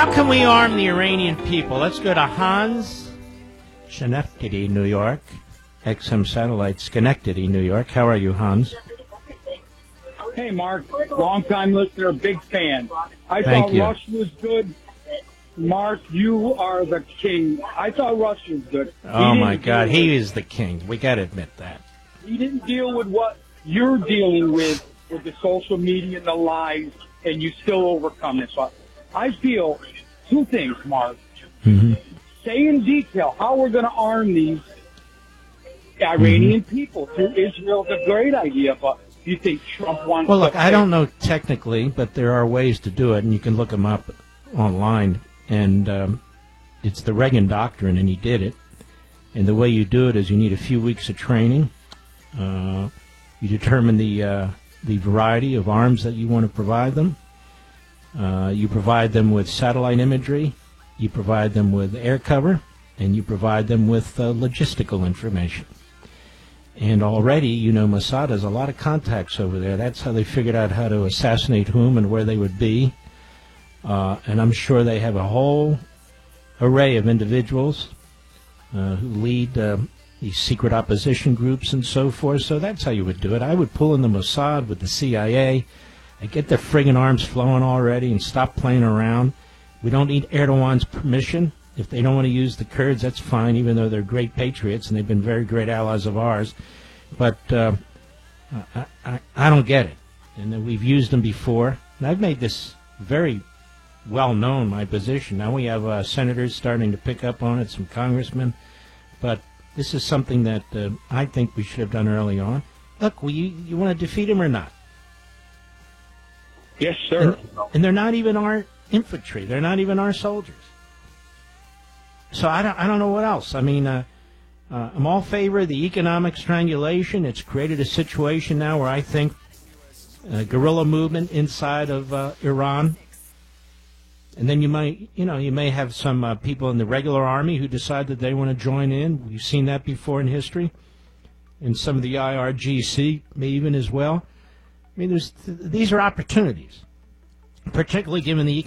How can we arm the Iranian people? Let's go to Hans Schenectady, New York. XM Satellite, Schenectady, New York. How are you, Hans? Hey, Mark. Long-time listener, big fan. I Thank thought you. Rush was good. Mark, you are the king. I thought Rush was good. Oh, my God. He is the king. We got to admit that. He didn't deal with what you're dealing with the social media and the lies, and you still overcome this. So I feel two things, Mark. Mm-hmm. Say in detail how we're going to arm these Iranian people through Israel is a great idea, but you think Trump wants Well, look, to I don't know technically, but there are ways to do it, and you can look them up online. And it's the Reagan Doctrine, and he did it. And the way you do it is you need a few weeks of training. You determine the variety of arms that you want to provide them. You provide them with satellite imagery. You provide them with air cover. And you provide them with logistical information. And already, Mossad has a lot of contacts over there. That's how they figured out how to assassinate whom and where they would be. And I'm sure they have a whole array of individuals who lead these secret opposition groups and so forth. So that's how you would do it. I would pull in the Mossad with the CIA and get their friggin' arms flowing already and stop playing around. We don't need Erdogan's permission. If they don't want to use the Kurds, that's fine, even though they're great patriots and they've been very great allies of ours. But I don't get it. And we've used them before. And I've made this very well known, my position. Now we have senators starting to pick up on it, some congressmen. But this is something that I think we should have done early on. Look, you want to defeat them or not? Yes, sir. And they're not even our infantry. They're not even our soldiers. So I don't know what else. I mean, I'm all favor of the economic strangulation. It's created a situation now where I think guerrilla movement inside of Iran. And then you may have some people in the regular army who decide that they want to join in. We've seen that before in history. And some of the IRGC may even as well. I mean, these are opportunities, particularly given the